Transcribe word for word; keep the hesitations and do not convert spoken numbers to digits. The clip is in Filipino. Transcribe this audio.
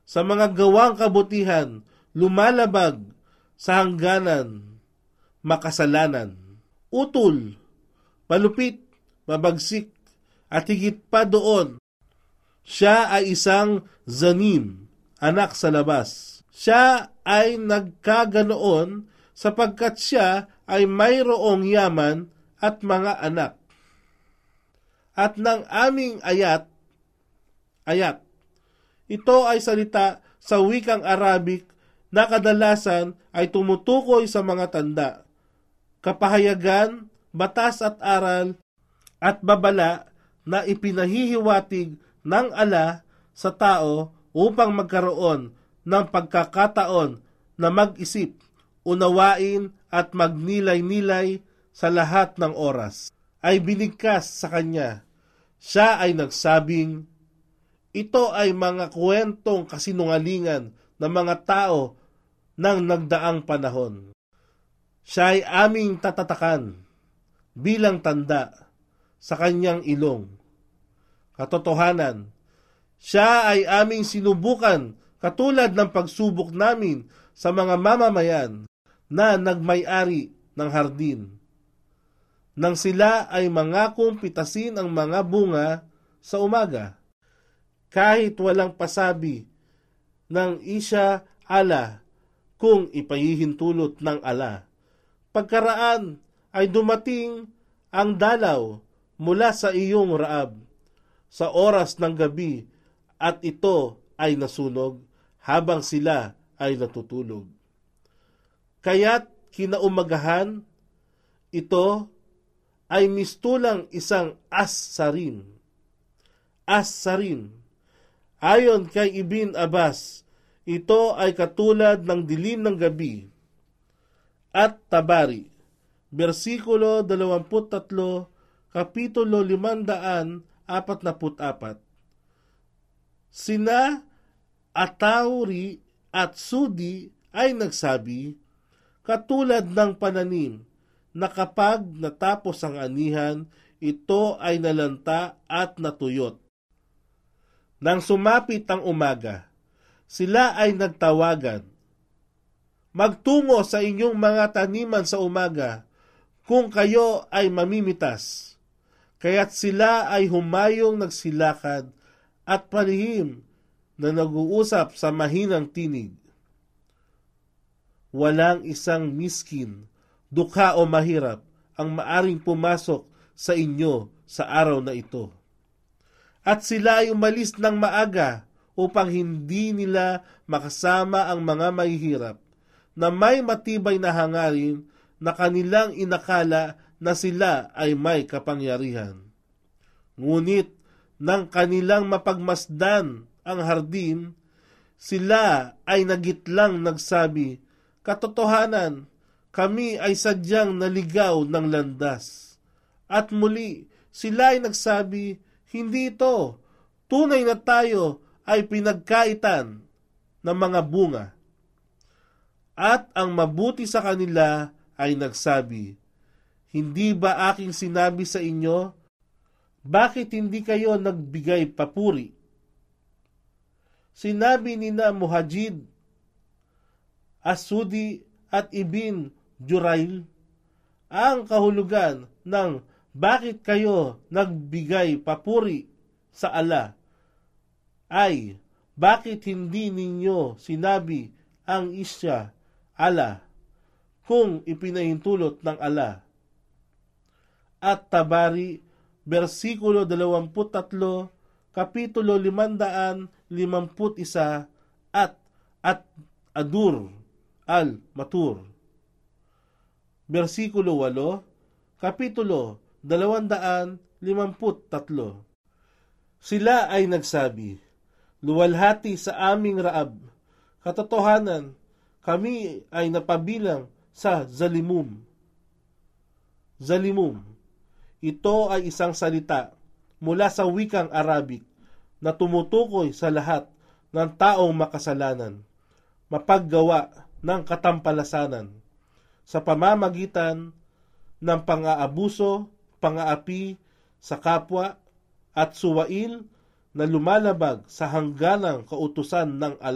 sa mga gawang kabutihan, lumalabag sa hangganan, makasalanan. Utol, malupit, mabagsik, at higit pa doon, siya ay isang zanim, anak sa labas. Siya ay nagkaganoon sapagkat siya ay mayroong yaman at mga anak. At ng aming ayat, ayat, ito ay salita sa wikang Arabic na kadalasan ay tumutukoy sa mga tanda, kapahayagan, batas at aral, at babala na ipinahihiwatig ng ala sa tao upang magkaroon ng pagkakataon na mag-isip, unawain at magnilay-nilay sa lahat ng oras. Ay binigkas sa kanya. Siya ay nagsabing, ito ay mga kwentong kasinungalingan ng mga tao ng nagdaang panahon. Siya ay aming tatatakan bilang tanda sa kanyang ilong. Katotohanan, siya ay aming sinubukan katulad ng pagsubok namin sa mga mamamayan na nagmay-ari ng hardin, nang sila ay mangakong pitasin ang mga bunga sa umaga, kahit walang pasabi ng isya ala kung ipahihintulot ng ala. Pagkaraan ay dumating ang dalaw mula sa iyong Raab sa oras ng gabi at ito ay nasunog habang sila ay natutulog. Kaya't kinaumagahan, ito ay mistulang isang as-sarin. As-sarin. Ayon kay Ibn Abbas, ito ay katulad ng dilim ng gabi. At Tabari, versikulo dalawampu't tatlo, kapitulo limandaan apat na put-apat. Sina Atauri at Sudi ay nagsabi, katulad ng pananim na kapag natapos ang anihan, ito ay nalanta at natuyot. Nang sumapit ang umaga, sila ay nagtawagan, magtungo sa inyong mga taniman sa umaga kung kayo ay mamimitas. Kaya't sila ay humayong nagsilakad at palihim na nag-uusap sa mahinang tinig. Walang isang miskin, dukha o mahirap ang maaring pumasok sa inyo sa araw na ito. At sila ay umalis ng maaga upang hindi nila makasama ang mga mahihirap na may matibay na hangarin na kanilang inakala na sila ay may kapangyarihan. Ngunit nang kanilang mapagmasdan ang hardin, sila ay nagitlang nagsabi, katotohanan, kami ay sadyang naligaw ng landas. At muli, sila ay nagsabi, hindi ito, tunay na tayo ay pinagkaitan ng mga bunga. At ang mabuti sa kanila ay nagsabi, hindi ba aking sinabi sa inyo, bakit hindi kayo nagbigay papuri? Sinabi ni na Muhajid, Asudi at Ibn Jurail ang kahulugan ng bakit kayo nagbigay papuri sa ala ay bakit hindi ninyo sinabi ang isya ala kung ipinahintulot ng ala. At Tabari, versikulo dalawampu't tatlo, kapitulo limandaan limamput isa at at Adur al-Matur. Versikulo walo, kapitulo dalawandaan limamput tatlo. Sila ay nagsabi, luwalhati sa aming Raab, katotohanan, kami ay napabilang sa zalimum. Zalimum. Ito ay isang salita mula sa wikang Arabic na tumutukoy sa lahat ng taong makasalanan, mapaggawa ng katampalasanan sa pamamagitan ng pang-aabuso, pang-aapi sa kapwa at suwail na lumalabag sa hangganang kautusan ng Allah.